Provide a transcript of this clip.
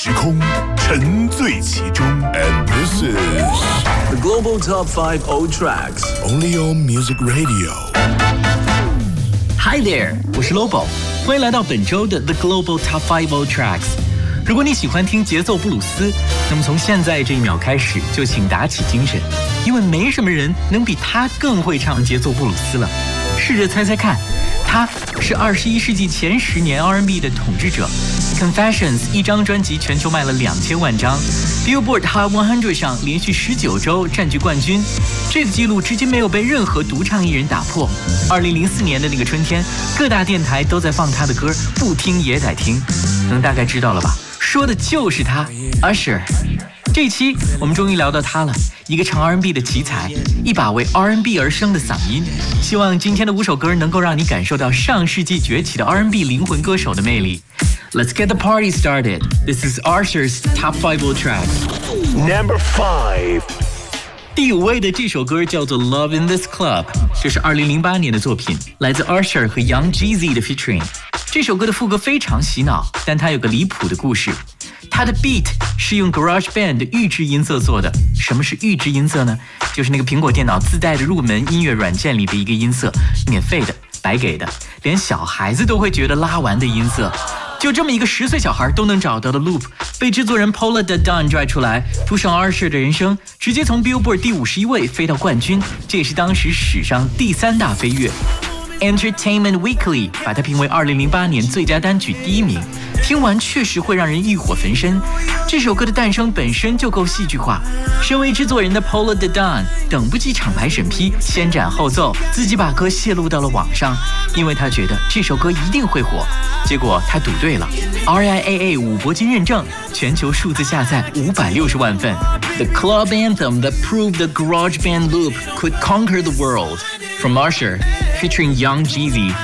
时空，沉醉其中。And this is the Global Top 5 Old Tracks, only on Music Radio. Hi there， 我是 Lobo， 欢迎来到本周的 The Global Top 5 Old Tracks。如果你喜欢听节奏布鲁斯，那么从现在这一秒开始就请打起精神，因为没什么人能比他更会唱节奏布鲁斯了。试着猜猜看，他是21世纪前10年 R&B 的统治者。Confessions 一张专辑全球卖了2000万张 ，Billboard Hot 100上连续19周占据冠军，这个记录至今没有被任何独唱艺人打破。2004年的那个春天，各大电台都在放他的歌，不听也得听，能大概知道了吧？说的就是他 ，Usher。这一期我们终于聊到他了，一个唱 R&B 的奇才，一把为 R&B 而生的嗓音。希望今天的5首歌能够让你感受到上世纪崛起的 R&B 灵魂歌手的魅力。Let's get the party started. This is Usher's Top 5 Old Tracks. Number 5. 第5位的这首歌叫做 Love in This Club， 这是2008年的作品，来自 Usher 和 Young Jeezy 的 featuring。这首歌的副歌非常洗脑，但它有个离谱的故事。它的 beat 是用 GarageBand 的预制音色做的。什么是预制音色呢？就是那个苹果电脑自带的入门音乐软件里的一个音色，免费的，白给的，连小孩子都会觉得拉完的音色。就这么一个10岁小孩都能找到的 loop， 被制作人 Paula Deen 拽出来，铺上 Usher 的人生，直接从 Billboard 第51位飞到冠军，这也是当时史上第3大飞跃。Entertainment Weekly 把它评为2008年最佳单曲第1名，听完确实会让人欲火焚身。这首歌的诞生本身就够戏剧化，身为制作人的 Paula Deen 等不及厂牌审批，先斩后奏，自己把歌泄露到了网上，因为他觉得这首歌一定会火。结果他赌对了 ，RIAA 5铂金认证，全球数字下载560万份。The club anthem that proved the GarageBand loop could conquer the world. From Usher, featuring Young Jeezy.